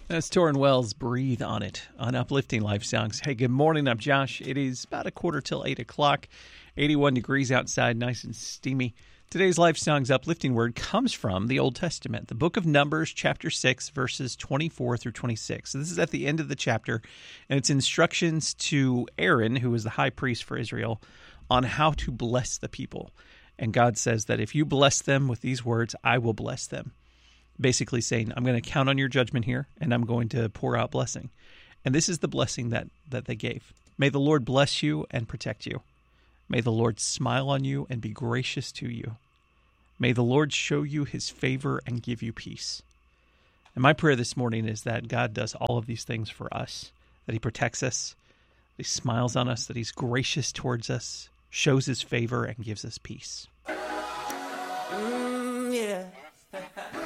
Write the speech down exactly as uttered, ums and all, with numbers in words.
That's Torrin Wells, Breathe on It, on Uplifting Life Songs. Hey, good morning. I'm Josh. It is about a quarter till eight o'clock, eighty-one degrees outside, nice and steamy. Today's Life Songs uplifting word comes from the Old Testament, the book of Numbers, chapter six, verses twenty-four through twenty-six. So this is at the end of the chapter, and it's instructions to Aaron, who was the high priest for Israel, on how to bless the people. And God says that if you bless them with these words, I will bless them. Basically saying, I'm going to count on your judgment here, and I'm going to pour out blessing. And this is the blessing that, that they gave. May the Lord bless you and protect you. May the Lord smile on you and be gracious to you. May the Lord show you his favor and give you peace. And my prayer this morning is that God does all of these things for us, that he protects us, that he smiles on us, that he's gracious towards us, shows his favor, and gives us peace. Mm, yeah.